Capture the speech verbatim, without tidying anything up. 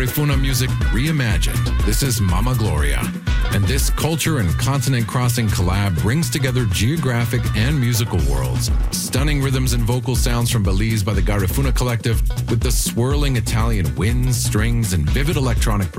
Garifuna music reimagined. This is Mama Gloria. And this culture and continent crossing collab brings together geographic and musical worlds. Stunning rhythms and vocal sounds from Belize by the Garifuna Collective with the swirling Italian winds, strings, and vivid electronic